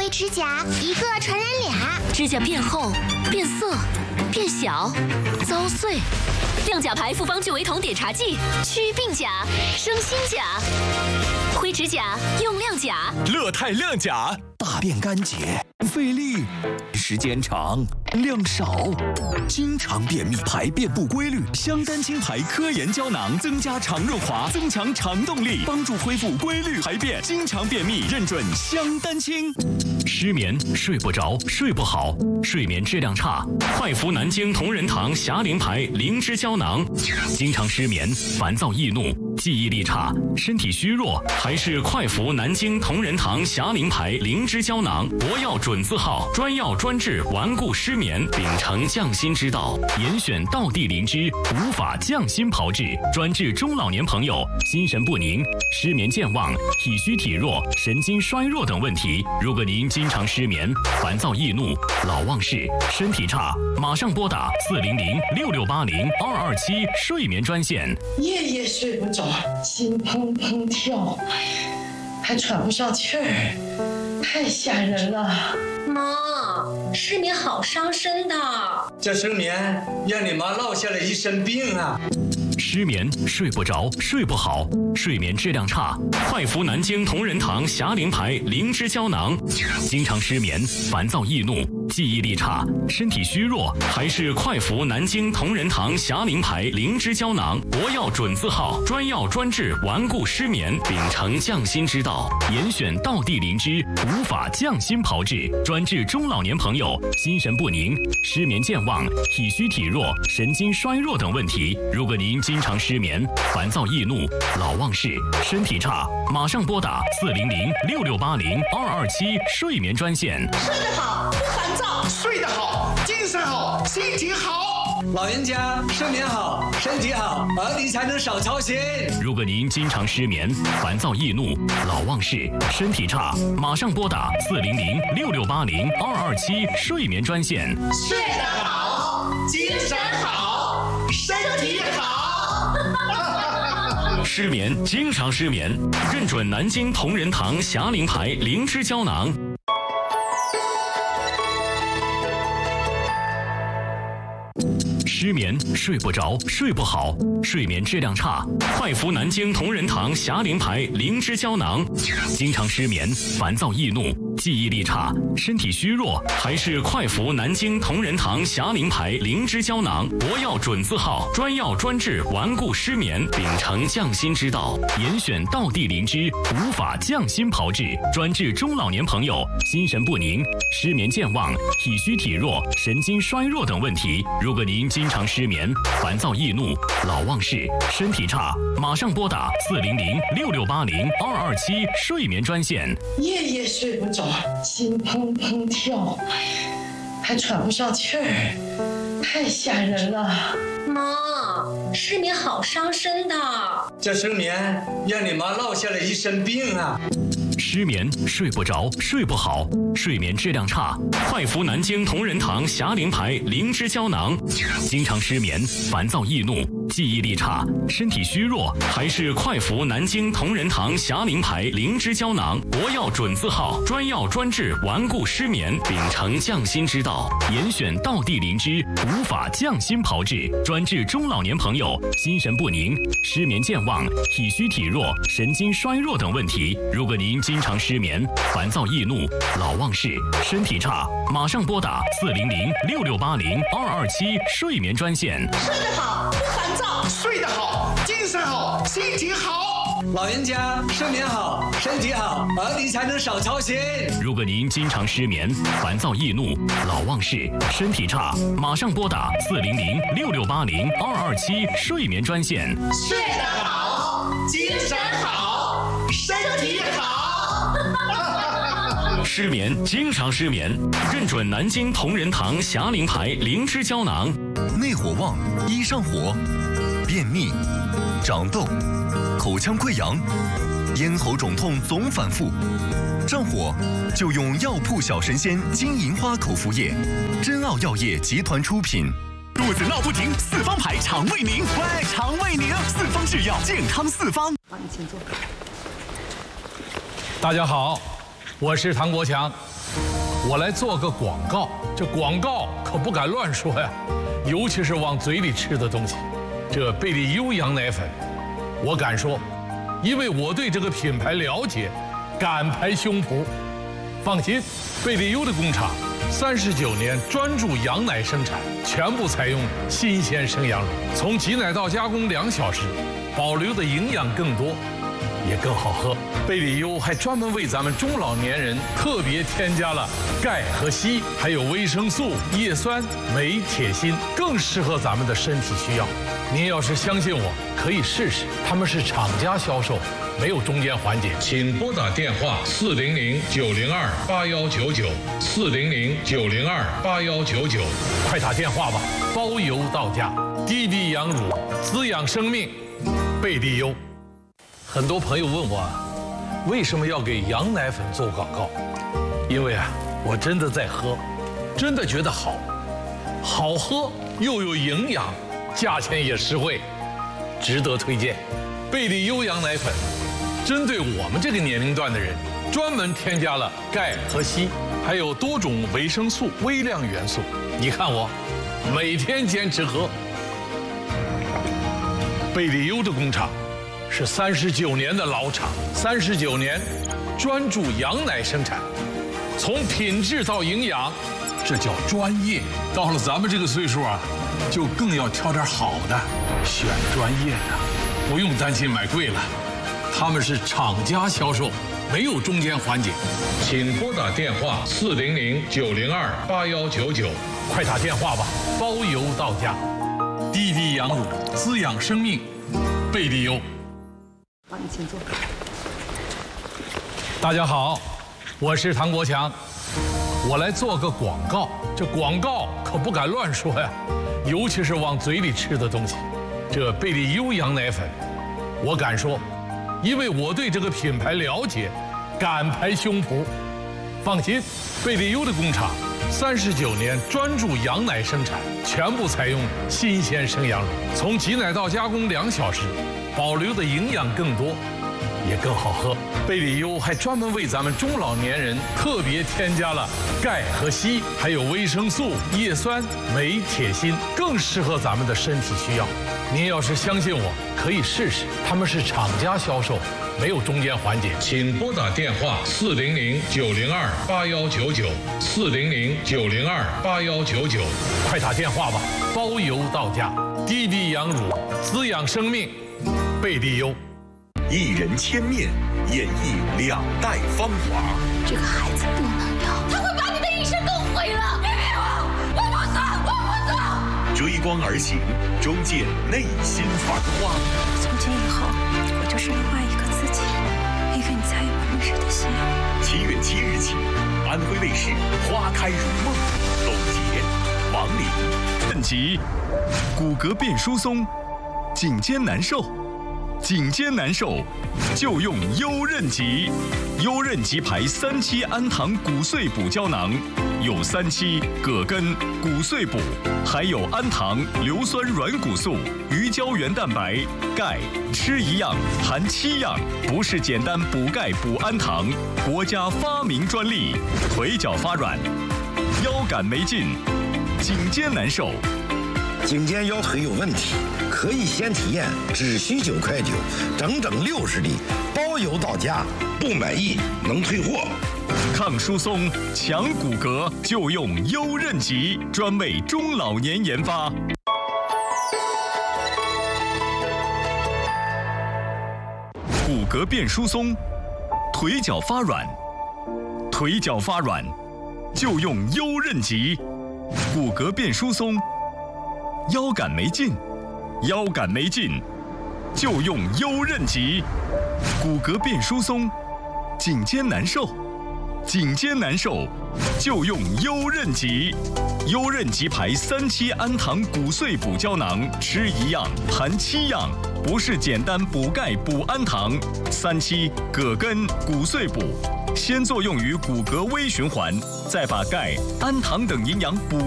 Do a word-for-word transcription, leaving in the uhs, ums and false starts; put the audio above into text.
灰指甲一个传染俩， 指甲变厚、变色、变小、遭碎。亮甲牌复方聚维酮碘茶剂，祛病甲，生新甲。灰指甲用亮甲， 乐泰亮甲，大便干结，费力，时间长，量少，经常便秘，排便不规律。香丹清牌科研胶囊增加肠润滑，增强肠动力，帮助恢复规律排便。经常便秘认准香丹清。 失眠、睡不着、睡不好，睡眠质量差，快服南京同仁堂霞灵牌灵芝胶囊。经常失眠、烦躁易怒、记忆力差、身体虚弱，还是快服南京同仁堂霞灵牌灵芝胶囊。国药准字号，专药专治顽固失眠，秉承匠心之道，严选道地灵芝，无法匠心炮制，专治中老年朋友心神不宁、失眠健忘、体虚体弱、神经衰弱等问题。如果您经常失眠、烦躁易怒、老忘事、身体差，马上拨打四零零六六八零二二七睡眠专线。 夜夜睡不着，心砰砰跳，还喘不上气儿，太吓人了。 妈，失眠好伤身的。 这失眠让你妈落下了一身病啊！ 失眠、睡不着、睡不好，睡眠质量差，快服南京同仁堂霞灵牌灵芝胶囊。经常失眠、烦躁易怒、记忆力差、身体虚弱，还是快服南京同仁堂霞灵牌灵芝胶囊。国药准字号，专药专治顽固失眠，秉承匠心之道，严选道地灵芝，无法匠心炮制，专治中老年朋友心神不宁、失眠健忘、体虚体弱、神经衰弱等问题。如果您经常失眠、烦躁易怒、老忘事、身体差，马上拨打四零零六六八零二二七睡眠专线。 睡得好，不烦躁；睡得好，精神好，心情好。 老人家睡眠好，身体好，儿女才能少操心。 如果您经常失眠、烦躁易怒、老忘事、身体差，马上拨打四零零六六八零二二七睡眠专线。 睡得好，精神好，身体好。 失眠，经常失眠，认准南京同仁堂霞灵牌灵芝胶囊。失眠、睡不着、睡不好，睡眠质量差，快服南京同仁堂霞灵牌灵芝胶囊。经常失眠、烦躁易怒、记忆力差、身体虚弱，还是快服南京同仁堂霞灵牌灵芝胶囊。国药准字号，专药专治顽固失眠，秉承匠心之道，严选道地灵芝，无法匠心炮制，专治中老年朋友心神不宁、失眠健忘、体虚体弱、神经衰弱等问题。如果您经常失眠、烦躁易怒、老忘事、身体差，马上拨打四零零六六八零二二七睡眠专线。 夜夜睡不着，心砰砰跳，还喘不上气儿，太吓人了。 妈，失眠好伤身的。 这失眠让你妈落下了一身病啊！ 失眠、睡不着、睡不好，睡眠质量差，快服南京同仁堂霞灵牌灵芝胶囊。经常失眠、烦躁易怒、记忆力差、身体虚弱，还是快服南京同仁堂霞灵牌灵芝胶囊。国药准字号，专药专治顽固失眠，秉承匠心之道，严选道地灵芝，无法匠心炮制，专治中老年朋友心神不宁、失眠健忘、体虚体弱、神经衰弱等问题。如果您经常失眠、烦躁易怒、老忘事、身体差，马上拨打四零零六六八零二二七睡眠专线。 睡得好，不烦躁；睡得好，精神好，心情好。 老人家睡眠好，身体好，儿女才能少操心。 如果您经常失眠、烦躁易怒、老忘事、身体差，马上拨打四零零六六八零二二七睡眠专线。 睡得好，精神好，身体好。 失眠，经常失眠，认准南京同仁堂霞灵牌灵芝胶囊。 内火旺，一上火，便秘、长痘、口腔溃疡、咽喉肿痛总反复，上火就用药铺小神仙金银花口服液，真奥药业集团出品。肚子闹不停，四方牌肠胃宁，喂，肠胃宁，四方制药，健康四方。 好，你请坐。 大家好，我是唐国强。 我来做个广告，这广告可不敢乱说呀，尤其是往嘴里吃的东西。这贝利优羊奶粉，我敢说，因为我对这个品牌了解，敢拍胸脯。放心，贝利优的工厂三十九年专注羊奶生产，全部采用新鲜生羊乳，从挤奶到加工两小时，保留的营养更多，也更好喝。贝利优还专门为咱们中老年人特别添加了钙和硒，还有维生素、叶酸、镁、铁、锌，更适合咱们的身体需要。您要是相信我，可以试试，他们是厂家销售，没有中间环节。 请拨打电话四零零九零二八幺九九四零零九零二八幺九九， 快打电话吧，包邮到家。滴滴羊乳，滋养生命，贝利优。很多朋友问我，为什么要给羊奶粉做广告？因为啊，我真的在喝，真的觉得好，好喝又有营养，价钱也实惠，值得推荐。贝利优羊奶粉，针对我们这个年龄段的人，专门添加了钙和硒，还有多种维生素、微量元素。你看我，每天坚持喝。贝利优的工厂是三十九年的老厂，三十九年专注羊奶生产，从品质到营养，这叫专业。到了咱们这个岁数啊，就更要挑点好的，选专业的，不用担心买贵了。他们是厂家销售，没有中间环节。 请拨打电话四零零九零二八幺九九， 快打电话吧，包邮到家。滴滴羊乳，滋养生命，贝利优。 好，你请坐。 大家好，我是唐国强，我来做个广告。这广告可不敢乱说呀，尤其是往嘴里吃的东西。这贝利优羊奶粉，我敢说，因为我对这个品牌了解，敢拍胸脯。放心，贝利优的工厂三十九年专注羊奶生产，全部采用新鲜生羊乳，从挤奶到加工两小时，保留的营养更多，也更好喝。贝利优还专门为咱们中老年人特别添加了钙和硒，还有维生素、叶酸、镁、铁、锌，更适合咱们的身体需要。您要是相信我，可以试试，他们是厂家销售，没有中间环节。 请拨打电话四零零九零二八幺九九四零零九零二八幺九九， 快打电话吧，包邮到家。滴滴羊乳，滋养生命，贝利优。 一人千面，演绎两代芳华。 这个孩子不能要，他会把你的一生都毁了。别逼我，我不走，我不走。 追光而行，终见内心繁花。 从今以后，我就是另外一个自己，一个你再也不认识的心。 七月七日起，安徽卫视《花开如梦》，董洁、王琳。 肾疾，骨骼变疏松，颈肩难受。颈肩难受，就用优韧极。优韧极牌三七氨糖骨碎补胶囊，有三七、葛根、骨碎补，还有氨糖、硫酸软骨素、鱼胶原蛋白、钙，吃一样含七样，不是简单补钙补氨糖，国家发明专利。腿脚发软，腰杆没劲，颈肩难受。 颈肩腰腿有问题，可以先体验，只需九块九，整整六十粒，包邮到家，不满意能退货。 抗疏松、强骨骼，就用优韧极，专为中老年研发。骨骼变疏松，腿脚发软，腿脚发软，就用优韧极。骨骼变疏松。腰杆没劲，腰杆没劲，就用优韧极。骨骼变疏松，颈肩难受，颈肩难受，就用优韧极。优韧极牌三七氨糖骨碎补胶囊，吃一样含七样，不是简单补钙补氨糖。三七、葛根、骨碎补，先作用于骨骼微循环，再把钙、氨糖等营养补